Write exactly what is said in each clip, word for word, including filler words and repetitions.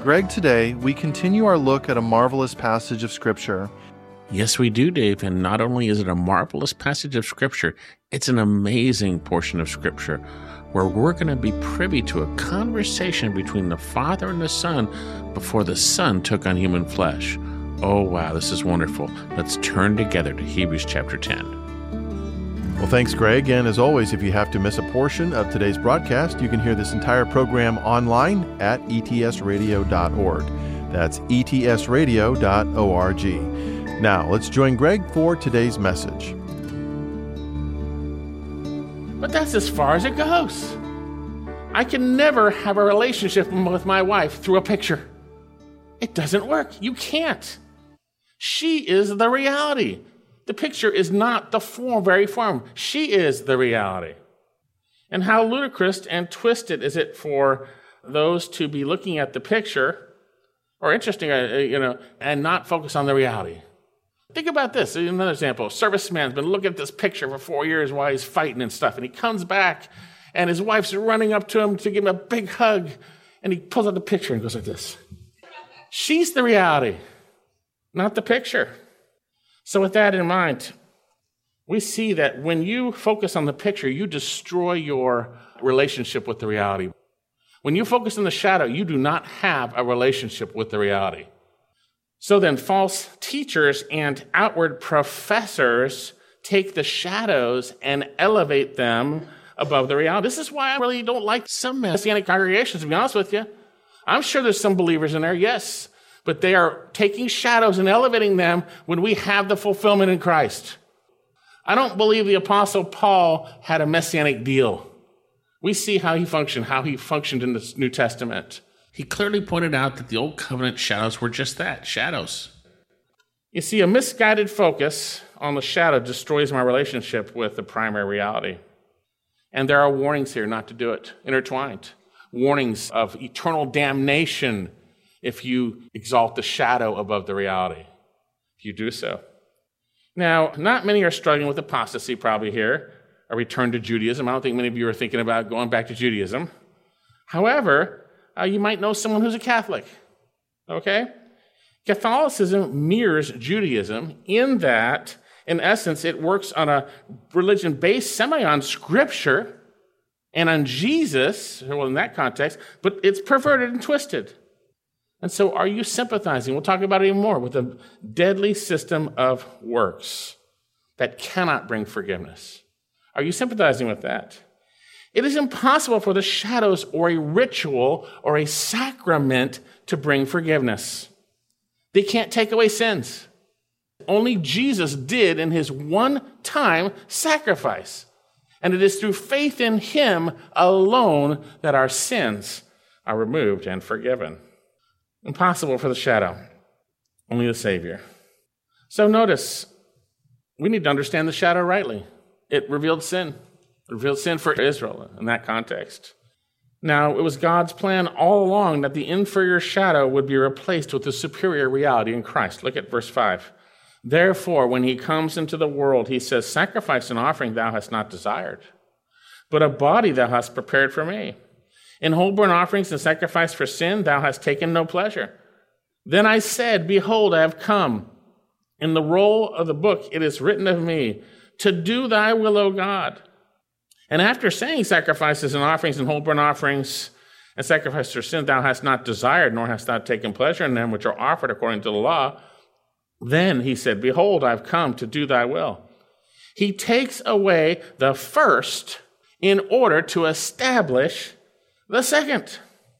Greg, today we continue our look at a marvelous passage of Scripture. Yes, we do, Dave. And not only is it a marvelous passage of Scripture, it's an amazing portion of Scripture where we're going to be privy to a conversation between the Father and the Son before the Son took on human flesh. Oh, wow, this is wonderful. Let's turn together to Hebrews chapter ten. Well, thanks, Greg. And as always, if you have to miss a portion of today's broadcast, you can hear this entire program online at e t s radio dot org. That's e t s radio dot org. Now, let's join Greg for today's message. But that's as far as it goes. I can never have a relationship with my wife through a picture. It doesn't work. You can't. She is the reality. The picture is not the form, very form. She is the reality. And how ludicrous and twisted is it for those to be looking at the picture, or interesting, you know, and not focus on the reality. Think about this. Another example. A serviceman's been looking at this picture for four years while he's fighting and stuff, and he comes back, and his wife's running up to him to give him a big hug, and he pulls out the picture and goes like this. She's the reality, not the picture. So with that in mind, we see that when you focus on the picture, you destroy your relationship with the reality. When you focus on the shadow, you do not have a relationship with the reality. So then false teachers and outward professors take the shadows and elevate them above the reality. This is why I really don't like some Messianic congregations, to be honest with you. I'm sure there's some believers in there, yes, but they are taking shadows and elevating them when we have the fulfillment in Christ. I don't believe the Apostle Paul had a Messianic deal. We see how he functioned, how he functioned in the New Testament. He clearly pointed out that the Old Covenant shadows were just that, shadows. You see, a misguided focus on the shadow destroys my relationship with the primary reality. And there are warnings here not to do it, intertwined. Warnings of eternal damnation if you exalt the shadow above the reality, if you do so. Now, not many are struggling with apostasy probably here, a return to Judaism. I don't think many of you are thinking about going back to Judaism. However, uh, you might know someone who's a Catholic, okay? Catholicism mirrors Judaism in that, in essence, it works on a religion based semi on Scripture and on Jesus, well, in that context, but it's perverted and twisted. And so are you sympathizing, we'll talk about it even more, with a deadly system of works that cannot bring forgiveness? Are you sympathizing with that? It is impossible for the shadows or a ritual or a sacrament to bring forgiveness. They can't take away sins. Only Jesus did in his one-time sacrifice. And it is through faith in him alone that our sins are removed and forgiven. Impossible for the shadow. Only the Savior. So notice, we need to understand the shadow rightly. It revealed sin. It revealed sin for Israel in that context. Now, it was God's plan all along that the inferior shadow would be replaced with the superior reality in Christ. Look at verse five. Therefore, when he comes into the world, he says, sacrifice and offering thou hast not desired, but a body thou hast prepared for me. In whole burnt offerings and sacrifice for sin thou hast taken no pleasure. Then I said, behold, I have come. In the roll of the book it is written of me, to do thy will, O God. And after saying sacrifices and offerings and whole burnt offerings and sacrifices for sin thou hast not desired, nor hast thou taken pleasure in them which are offered according to the law, then he said, behold, I've come to do thy will. He takes away the first in order to establish the second.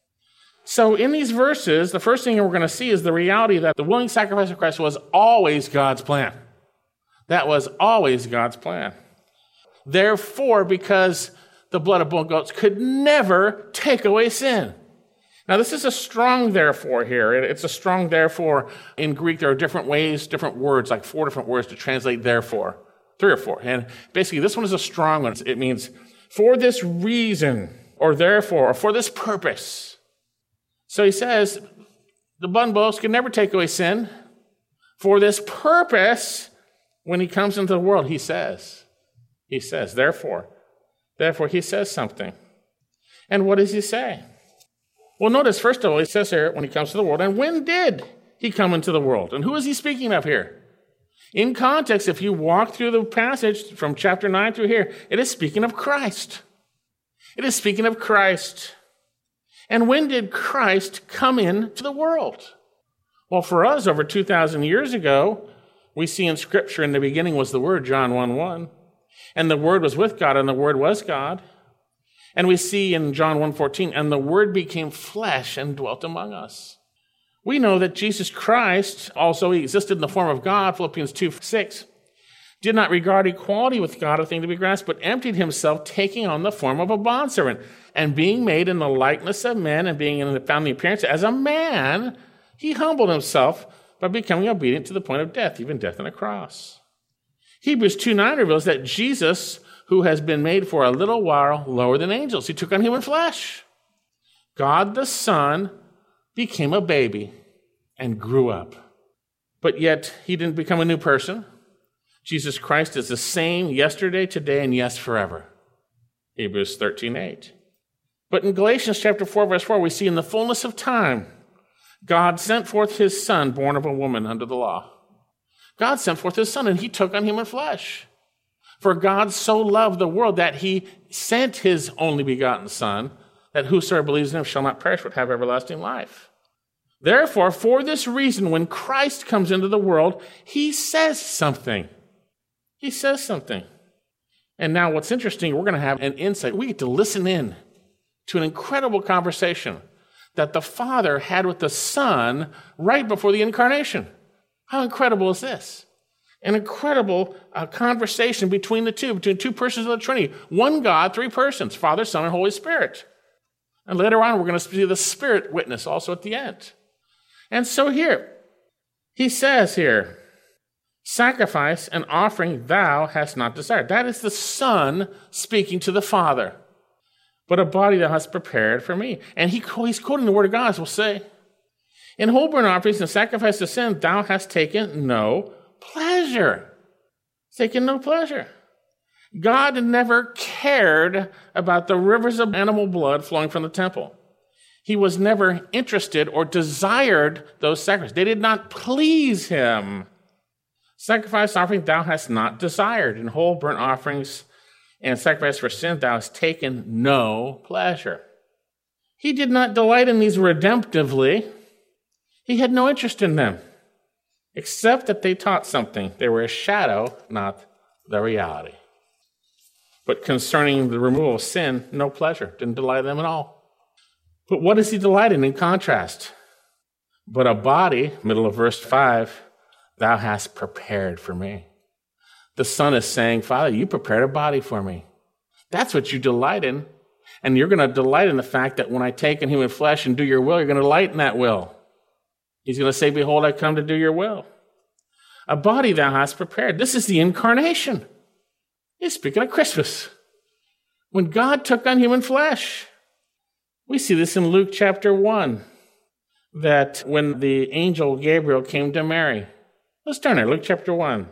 So in these verses, the first thing we're going to see is the reality that the willing sacrifice of Christ was always God's plan. That was always God's plan. Therefore, because the blood of bull goats could never take away sin. Now, this is a strong therefore here. It's a strong therefore. In Greek, there are different ways, different words, like four different words to translate therefore. Three or four. And basically, this one is a strong one. It means for this reason, or therefore, or for this purpose. So he says, the blood and bulls can never take away sin. For this purpose, when he comes into the world, he says, he says, therefore, therefore, he says something. And what does he say? Well, notice, first of all, he says here, when he comes to the world, and when did he come into the world? And who is he speaking of here? In context, if you walk through the passage from chapter nine through here, it is speaking of Christ. It is speaking of Christ. And when did Christ come into the world? Well, for us, over two thousand years ago, we see in Scripture, in the beginning was the Word, John one one. And the Word was with God, and the Word was God. And we see in John one fourteen, and the Word became flesh and dwelt among us. We know that Jesus Christ also existed in the form of God, Philippians two six, did not regard equality with God a thing to be grasped, but emptied himself, taking on the form of a bondservant, and being made in the likeness of men, and being in the, found the appearance as a man, he humbled himself by becoming obedient to the point of death, even death on a cross. Hebrews two nine reveals that Jesus, who has been made for a little while lower than angels, he took on human flesh. God the Son became a baby and grew up. But yet, he didn't become a new person. Jesus Christ is the same yesterday, today, and yes, forever. Hebrews thirteen eight. But in Galatians chapter four, verse four, we see in the fullness of time, God sent forth his Son, born of a woman under the law. God sent forth his Son, and he took on human flesh. For God so loved the world that he sent his only begotten Son, that whosoever believes in him shall not perish but have everlasting life. Therefore, for this reason, when Christ comes into the world, he says something. He says something. And now what's interesting, we're going to have an insight. We get to listen in to an incredible conversation that the Father had with the Son right before the incarnation. How incredible is this? An incredible uh, conversation between the two, between two persons of the Trinity. One God, three persons, Father, Son, and Holy Spirit. And later on, we're going to see the Spirit witness also at the end. And so here, he says here, sacrifice and offering thou hast not desired. That is the Son speaking to the Father. But a body thou hast prepared for me. And he, he's quoting the Word of God, as we'll say. In whole burnt offerings and sacrifice of sin, thou hast taken no pleasure. Taken no pleasure. God never cared about the rivers of animal blood flowing from the temple. He was never interested or desired those sacrifices. They did not please him. Sacrifice offering thou hast not desired. In whole burnt offerings and sacrifice for sin thou hast taken no pleasure. He did not delight in these redemptively. He had no interest in them, except that they taught something. They were a shadow, not the reality. But concerning the removal of sin, no pleasure. Didn't delight in them at all. But what does he delight in in contrast? But a body, middle of verse five, thou hast prepared for me. The Son is saying, Father, you prepared a body for me. That's what you delight in. And you're going to delight in the fact that when I take in human flesh and do your will, you're going to delight in that will. He's going to say, behold, I come to do your will. A body thou hast prepared. This is the incarnation. He's speaking of Christmas. When God took on human flesh. We see this in Luke chapter one, that when the angel Gabriel came to Mary. Let's turn there, Luke chapter one.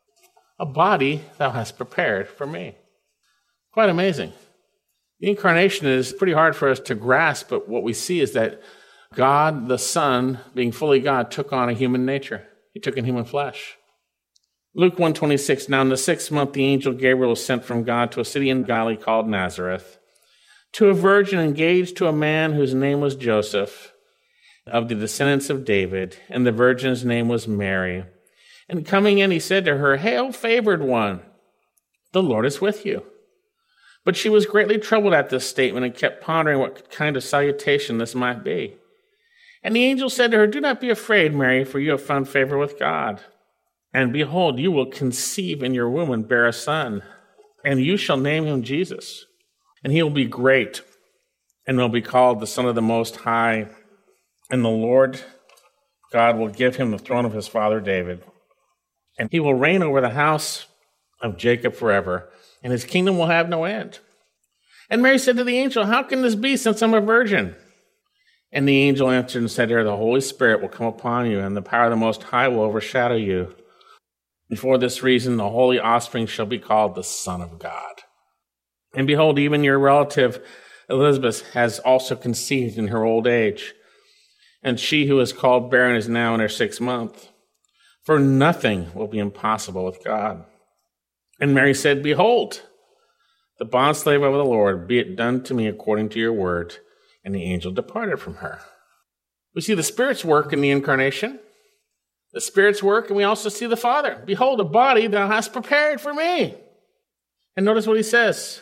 A body thou hast prepared for me. Quite amazing. The incarnation is pretty hard for us to grasp, but what we see is that God, the Son, being fully God, took on a human nature. He took in human flesh. Luke one twenty-six, now in the sixth month the angel Gabriel was sent from God to a city in Galilee called Nazareth, to a virgin engaged to a man whose name was Joseph, of the descendants of David, and the virgin's name was Mary. And coming in, he said to her, Hail, favored one, the Lord is with you. But she was greatly troubled at this statement and kept pondering what kind of salutation this might be. And the angel said to her, Do not be afraid, Mary, for you have found favor with God. And behold, you will conceive in your womb and bear a son, and you shall name him Jesus. And he will be great, and will be called the Son of the Most High. And the Lord God will give him the throne of his father David. And he will reign over the house of Jacob forever, and his kingdom will have no end. And Mary said to the angel, How can this be, since I'm a virgin? And the angel answered and said to her, The Holy Spirit will come upon you, and the power of the Most High will overshadow you. And for this reason, the holy offspring shall be called the Son of God. And behold, even your relative Elizabeth has also conceived in her old age, and she who is called barren is now in her sixth month. For nothing will be impossible with God. And Mary said, Behold, the bondslave of the Lord, be it done to me according to your word. And the angel departed from her. We see the Spirit's work in the incarnation, the Spirit's work, and we also see the Father. Behold, a body thou hast prepared for me. And notice what he says.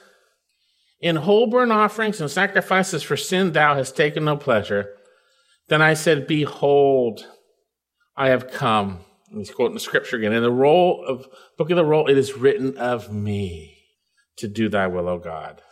In whole burnt offerings and sacrifices for sin thou hast taken no pleasure. Then I said, Behold, I have come. And he's quoting the scripture again. In the roll of book of the roll, it is written of me to do thy will, O God.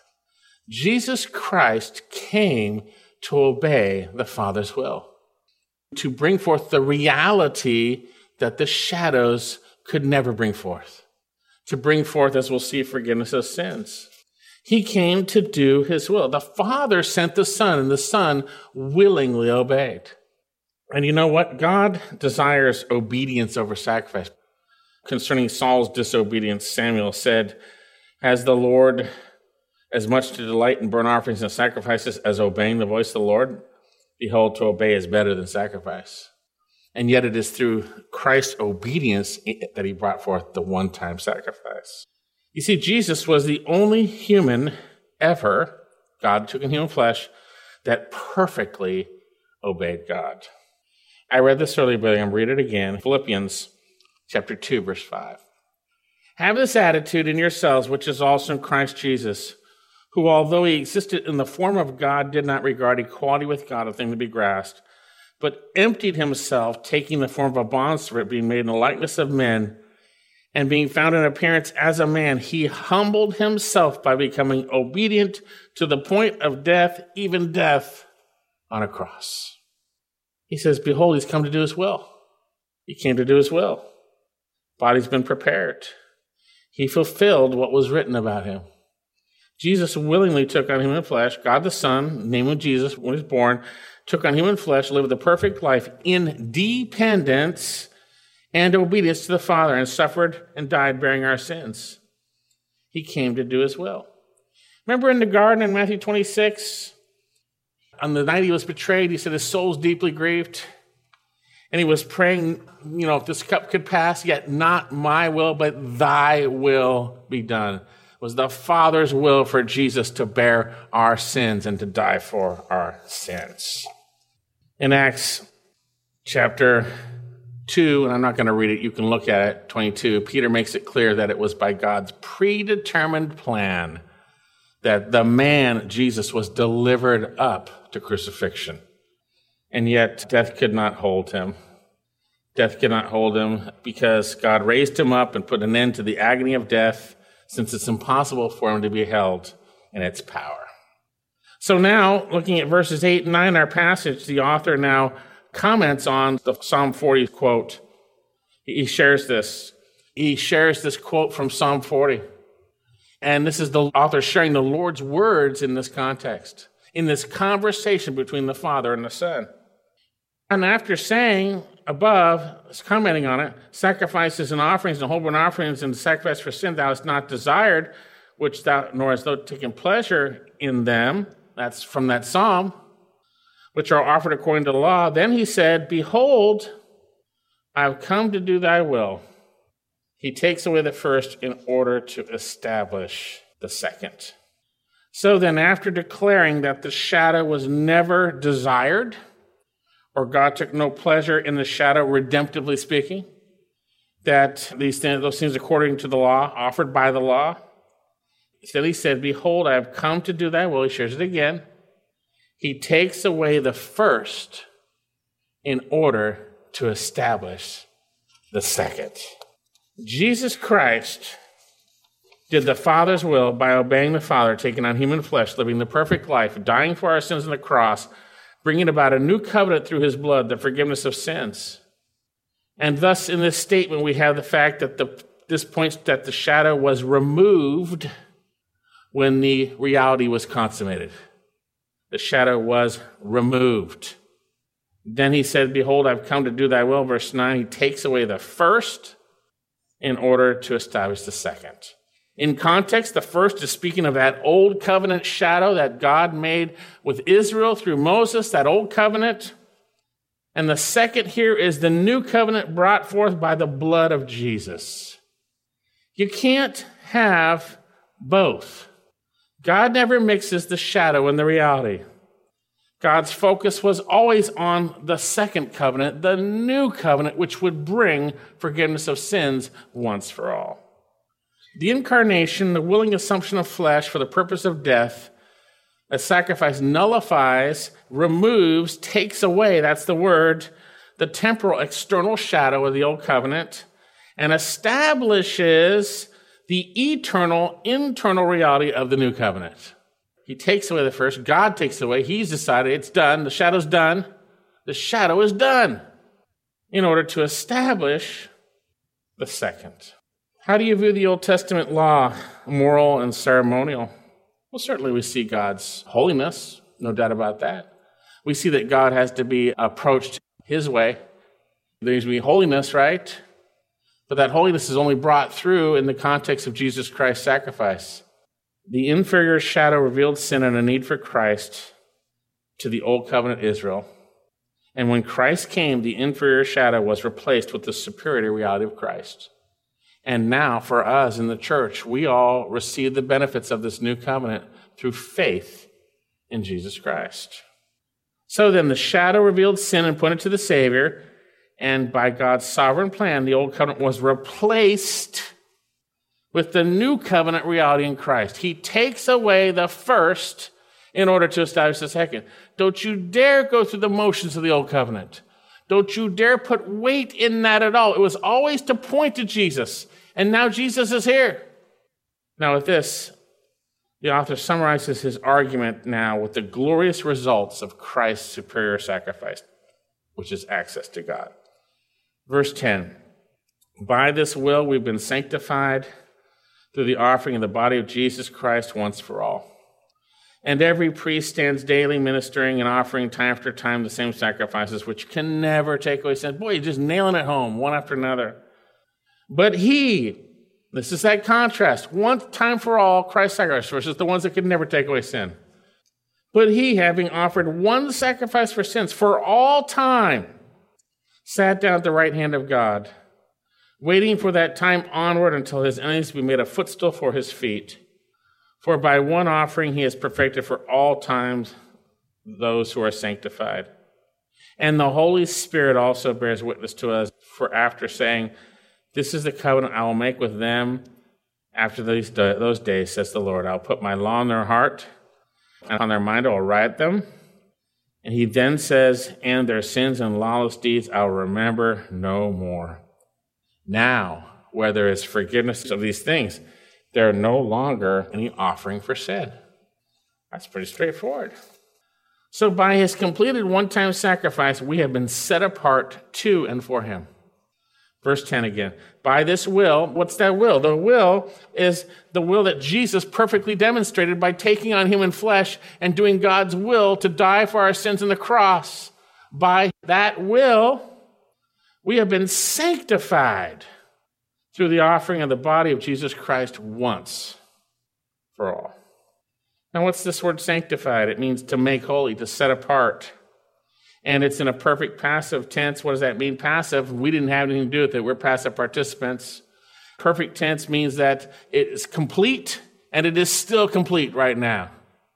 Jesus Christ came to obey the Father's will, to bring forth the reality that the shadows could never bring forth, to bring forth, as we'll see, forgiveness of sins. He came to do his will. The Father sent the Son, and the Son willingly obeyed. And you know what? God desires obedience over sacrifice. Concerning Saul's disobedience, Samuel said, Has the Lord as much to delight in burnt offerings and sacrifices as obeying the voice of the Lord? Behold, to obey is better than sacrifice. And yet it is through Christ's obedience that he brought forth the one-time sacrifice. You see, Jesus was the only human ever, God took in human flesh, that perfectly obeyed God. I read this earlier, but I'm going to read it again. Philippians chapter two, verse five. Have this attitude in yourselves, which is also in Christ Jesus, who, although he existed in the form of God, did not regard equality with God a thing to be grasped, but emptied himself, taking the form of a bondservant, being made in the likeness of men, and being found in appearance as a man, he humbled himself by becoming obedient to the point of death, even death on a cross. He says, Behold, he's come to do his will. He came to do his will. Body's been prepared. He fulfilled what was written about him. Jesus willingly took on human flesh. God the Son, name of Jesus, when he was born, took on human flesh, lived the perfect life in dependence and obedience to the Father, and suffered and died bearing our sins. He came to do his will. Remember in the garden in Matthew twenty-six, on the night he was betrayed, he said his soul's deeply grieved. And he was praying, you know, if this cup could pass, yet not my will, but thy will be done. It was the Father's will for Jesus to bear our sins and to die for our sins. In Acts chapter two, and I'm not going to read it, you can look at it, twenty-two, Peter makes it clear that it was by God's predetermined plan that the man, Jesus, was delivered up to crucifixion. And yet death could not hold him. Death could not hold him because God raised him up and put an end to the agony of death, since it's impossible for him to be held in its power. So now, looking at verses eight and nine, our passage, the author now comments on the Psalm forty quote. He shares this. He shares this quote from Psalm forty. And this is the author sharing the Lord's words in this context, in this conversation between the Father and the Son. And after saying above, commenting on it, sacrifices and offerings and whole burnt offerings and sacrifice for sin thou hast not desired, which thou nor hast thou taken pleasure in them, that's from that psalm, which are offered according to the law. Then he said, Behold, I have come to do thy will. He takes away the first in order to establish the second. So then, after declaring that the shadow was never desired, or God took no pleasure in the shadow, redemptively speaking, that these things, those things according to the law, offered by the law, then he said, Behold, I have come to do thy will. He shares it again. He takes away the first in order to establish the second. Jesus Christ did the Father's will by obeying the Father, taking on human flesh, living the perfect life, dying for our sins on the cross, bringing about a new covenant through his blood, the forgiveness of sins. And thus, in this statement, we have the fact that the, this points that the shadow was removed when the reality was consummated. The shadow was removed. Then he said, Behold, I've come to do thy will. Verse nine, he takes away the first in order to establish the second. In context, the first is speaking of that old covenant shadow that God made with Israel through Moses, that old covenant. And the second here is the new covenant brought forth by the blood of Jesus. You can't have both. God never mixes the shadow and the reality. God's focus was always on the second covenant, the new covenant, which would bring forgiveness of sins once for all. The incarnation, the willing assumption of flesh for the purpose of death, a sacrifice nullifies, removes, takes away, that's the word, the temporal external shadow of the old covenant, and establishes the eternal internal reality of the new covenant. He takes away the first, God takes away, he's decided it's done, the shadow's done, the shadow is done, in order to establish the second. How do you view the Old Testament law, moral and ceremonial? Well, certainly we see God's holiness, no doubt about that. We see that God has to be approached his way. There needs to be holiness, right? But that holiness is only brought through in the context of Jesus Christ's sacrifice. The inferior shadow revealed sin and a need for Christ to the Old Covenant Israel. And when Christ came, the inferior shadow was replaced with the superior reality of Christ. And now, for us in the church, we all receive the benefits of this new covenant through faith in Jesus Christ. So then, the shadow revealed sin and pointed to the Savior, and by God's sovereign plan, the old covenant was replaced with the new covenant reality in Christ. He takes away the first in order to establish the second. Don't you dare go through the motions of the old covenant. Don't you dare put weight in that at all. It was always to point to Jesus. And now Jesus is here. Now with this, the author summarizes his argument now with the glorious results of Christ's superior sacrifice, which is access to God. Verse ten, by this will we've been sanctified through the offering of the body of Jesus Christ once for all. And every priest stands daily ministering and offering time after time the same sacrifices, which can never take away sin. Boy, you're just nailing it home, one after another. But he, this is that contrast, one time for all, Christ's sacrifice versus the ones that could never take away sin. But he, having offered one sacrifice for sins for all time, sat down at the right hand of God, waiting for that time onward until his enemies be made a footstool for his feet. For by one offering he has perfected for all times those who are sanctified. And the Holy Spirit also bears witness to us, for after saying, this is the covenant I will make with them after these those days, says the Lord. I'll put my law in their heart, and on their mind I will write them. And he then says, and their sins and lawless deeds I'll remember no more. Now, where there is forgiveness of these things, there are no longer any offering for sin. That's pretty straightforward. So by his completed one-time sacrifice, we have been set apart to and for him. Verse ten again. By this will, what's that will? The will is the will that Jesus perfectly demonstrated by taking on human flesh and doing God's will to die for our sins on the cross. By that will, we have been sanctified through the offering of the body of Jesus Christ once for all. Now, what's this word sanctified? It means to make holy, to set apart. And it's in a perfect passive tense. What does that mean? Passive, we didn't have anything to do with it. We're passive participants. Perfect tense means that it is complete, and it is still complete right now.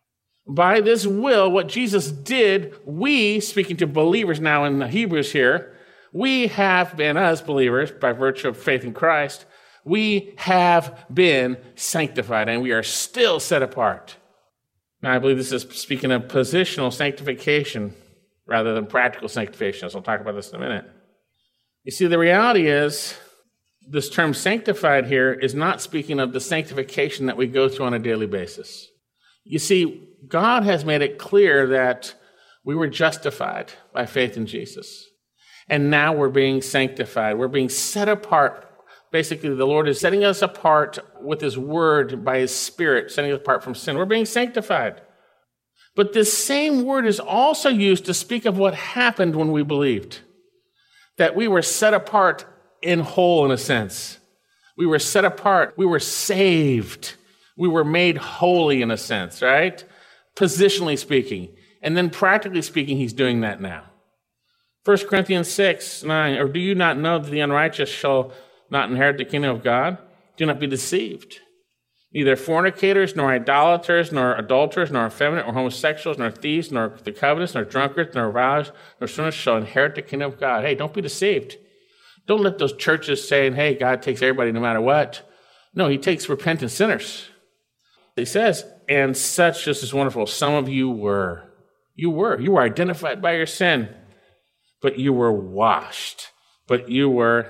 By this will, what Jesus did, we, speaking to believers now in the Hebrews here, we have been, as believers, by virtue of faith in Christ, we have been sanctified, and we are still set apart. Now, I believe this is speaking of positional sanctification rather than practical sanctification, so I'll talk about this in a minute. You see, the reality is, this term sanctified here is not speaking of the sanctification that we go through on a daily basis. You see, God has made it clear that we were justified by faith in Jesus. And now we're being sanctified. We're being set apart. Basically, the Lord is setting us apart with his word by his Spirit, setting us apart from sin. We're being sanctified. But this same word is also used to speak of what happened when we believed. That we were set apart in whole, in a sense. We were set apart. We were saved. We were made holy in a sense, right? Positionally speaking. And then practically speaking, he's doing that now. First Corinthians six, nine, or do you not know that the unrighteous shall not inherit the kingdom of God? Do not be deceived. Neither fornicators, nor idolaters, nor adulterers, nor effeminate, nor homosexuals, nor thieves, nor the covetous, nor drunkards, nor robbers, nor sinners shall inherit the kingdom of God. Hey, don't be deceived. Don't let those churches saying, hey, God takes everybody no matter what. No, he takes repentant sinners. He says, and such, this is wonderful, some of you were. You were. You were identified by your sin, but you were washed, but you were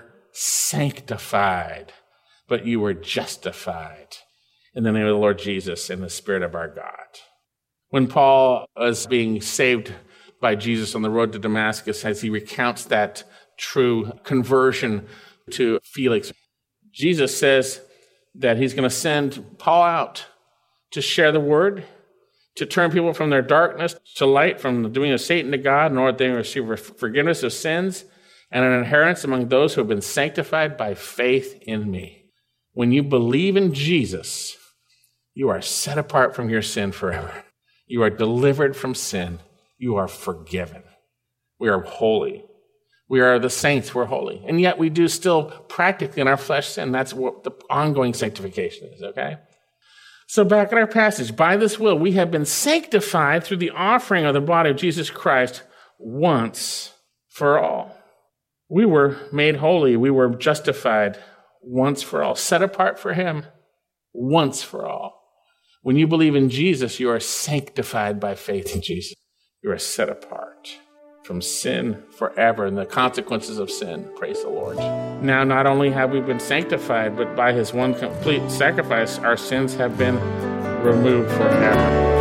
sanctified, but you were justified in the name of the Lord Jesus and the Spirit of our God. When Paul was being saved by Jesus on the road to Damascus, as he recounts that true conversion to Felix, Jesus says that he's going to send Paul out to share the word, to turn people from their darkness to light, from the doing of Satan to God, in order that they may receive forgiveness of sins and an inheritance among those who have been sanctified by faith in me. When you believe in Jesus, you are set apart from your sin forever. You are delivered from sin. You are forgiven. We are holy. We are the saints. We're holy. And yet we do still practically in our flesh sin. That's what the ongoing sanctification is, okay? So back in our passage, by this will, we have been sanctified through the offering of the body of Jesus Christ once for all. We were made holy. We were justified once for all, set apart for him once for all. When you believe in Jesus, you are sanctified by faith in Jesus. You are set apart from sin forever and the consequences of sin. Praise the Lord. Now, not only have we been sanctified, but by his one complete sacrifice, our sins have been removed forever.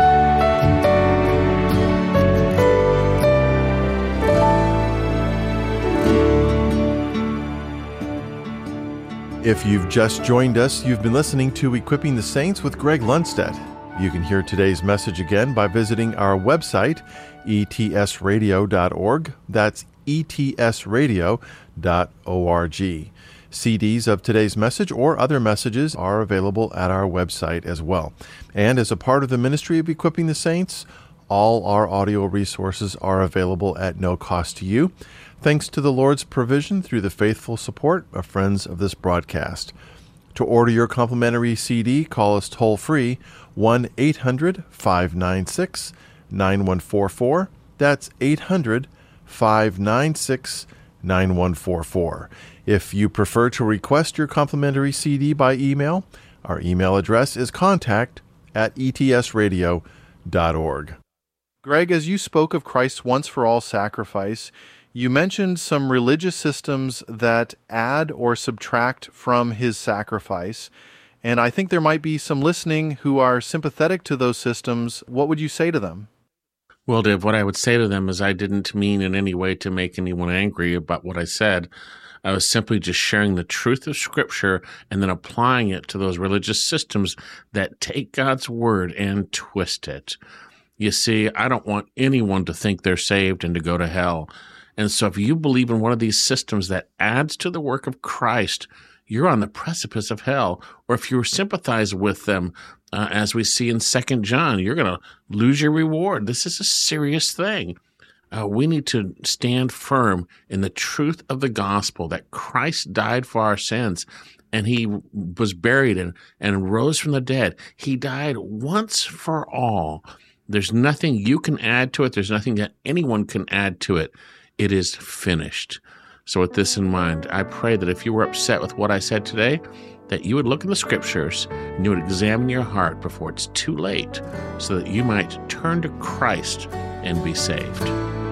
If you've just joined us, you've been listening to Equipping the Saints with Greg Lundstedt. You can hear today's message again by visiting our website, E T S radio dot org. That's E T S radio dot org. C Ds of today's message or other messages are available at our website as well. And as a part of the ministry of Equipping the Saints, all our audio resources are available at no cost to you, thanks to the Lord's provision through the faithful support of friends of this broadcast. To order your complimentary C D, call us toll-free, one eight hundred five nine six nine one four four. That's eight hundred five nine six nine one four four. If you prefer to request your complimentary C D by email, our email address is contact at E T S radio dot org. Greg, as you spoke of Christ's once-for-all sacrifice, you mentioned some religious systems that add or subtract from his sacrifice, and I think there might be some listening who are sympathetic to those systems. What would you say to them? Well, Dave, what I would say to them is I didn't mean in any way to make anyone angry about what I said. I was simply just sharing the truth of Scripture and then applying it to those religious systems that take God's word and twist it. You see, I don't want anyone to think they're saved and to go to hell. And so if you believe in one of these systems that adds to the work of Christ, you're on the precipice of hell. Or if you sympathize with them, uh, as we see in Second John, you're going to lose your reward. This is a serious thing. Uh, we need to stand firm in the truth of the gospel that Christ died for our sins and he was buried and, and rose from the dead. He died once for all. There's nothing you can add to it. There's nothing that anyone can add to it. It is finished. So with this in mind, I pray that if you were upset with what I said today, that you would look in the Scriptures and you would examine your heart before it's too late so that you might turn to Christ and be saved.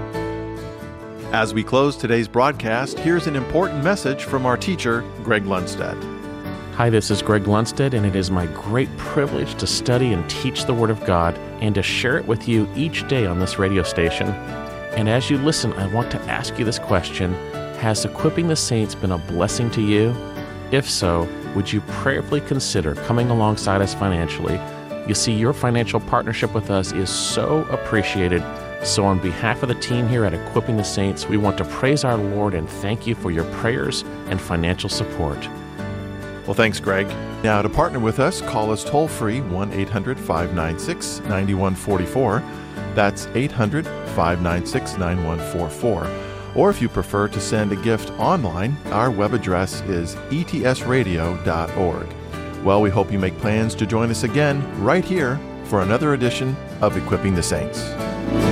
As we close today's broadcast, here's an important message from our teacher, Greg Lundstedt. Hi, this is Greg Lundstedt, and it is my great privilege to study and teach the Word of God and to share it with you each day on this radio station. And as you listen, I want to ask you this question: has Equipping the Saints been a blessing to you? If so, would you prayerfully consider coming alongside us financially? You see, your financial partnership with us is so appreciated. So on behalf of the team here at Equipping the Saints, we want to praise our Lord and thank you for your prayers and financial support. Well, thanks, Greg. Now, to partner with us, call us toll-free one eight hundred five nine six nine one four four. That's eight hundred five nine six nine one four four. Or if you prefer to send a gift online, our web address is e t s radio dot org. Well, we hope you make plans to join us again right here for another edition of Equipping the Saints.